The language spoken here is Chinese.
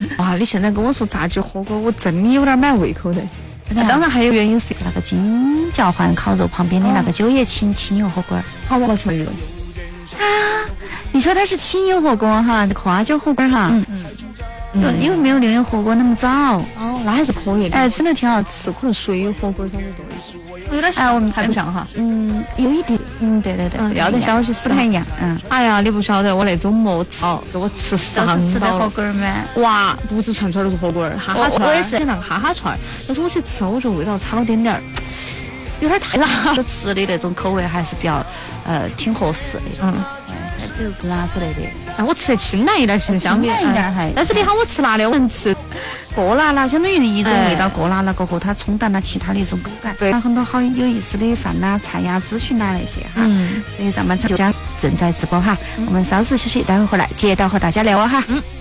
哇，你现在跟我说炸鸡火锅，我真的有点买胃口的。当然还有原因是那个金角环烤肉旁边的那个九叶青油火锅， 好我承认啊！你说它是清油火锅哈，花椒火锅哈，有没有牛油火锅那么早？ 哦，那还是可以的。 哎，真的挺好吃， 可能水火锅相对多一些。有点像，我们还不像哈。 有一点，对， 要得小伙去不太一样。 哎呀，你不晓得我那种馍炒给我吃上吃的火锅吗？ 哇，不是串串都是火锅，哈哈串。我也是那个哈哈串，但是我去吃，我觉得味道差了点儿，有点太辣。 吃的那种口味还是比较挺合适的。比如辣之类的， 我吃得清淡一点，其实相比一点还。 但是你喊我吃辣的，我能吃。 过辣了，相当于一种味道过辣了过后，它冲淡了其他的一种口感。 对， 很多好有意思的饭呐、菜呀、资讯呐那些哈。所以上半场就将正在直播哈，我们稍事休息，待会儿回来接着和大家聊哈。